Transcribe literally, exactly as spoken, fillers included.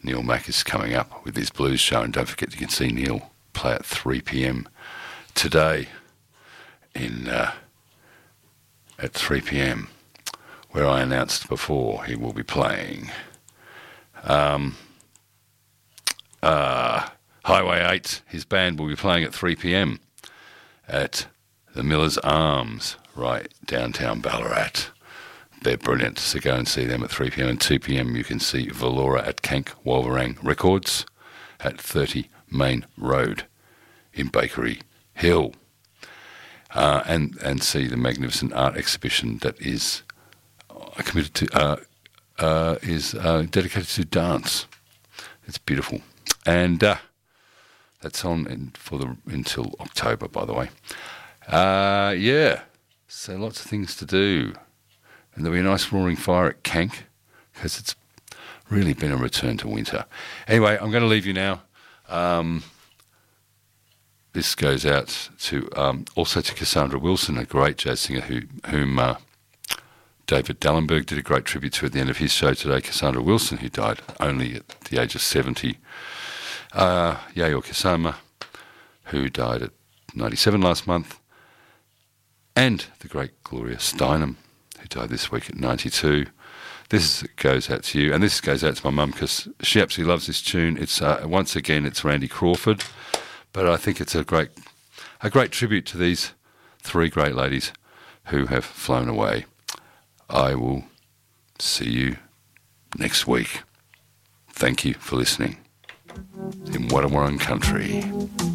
Neil Mack is coming up with his blues show, and don't forget you can see Neil play at three p.m. today in uh, at three p.m. where I announced before he will be playing um, uh, Highway eight. His band will be playing at three p.m. at the Miller's Arms, right downtown Ballarat. They're brilliant, so go and see them at three p.m. and two p.m. you can see Valora at Kank Wolverang Records at thirty Main Road in Bakery Hill. Uh, and, and see the magnificent art exhibition that is uh, committed to uh, uh, is uh, dedicated to dance. It's beautiful, and uh, that's on in, for the until October, by the way. Uh, yeah, so lots of things to do. And there'll be a nice roaring fire at Kank, because it's really been a return to winter. Anyway, I'm going to leave you now. Um, this goes out to um, also to Cassandra Wilson, a great jazz singer who, whom uh, David Dallenberg did a great tribute to at the end of his show today. Cassandra Wilson, who died only at the age of seventy. Uh, Yayoi Kusama, who died at ninety-seven last month. And the great Gloria Steinem, who died this week at ninety-two. This goes out to you, and this goes out to my mum because she absolutely loves this tune. It's uh, once again it's Randy Crawford, but I think it's a great, a great tribute to these three great ladies who have flown away. I will see you next week. Thank you for listening in Wadawurrung country.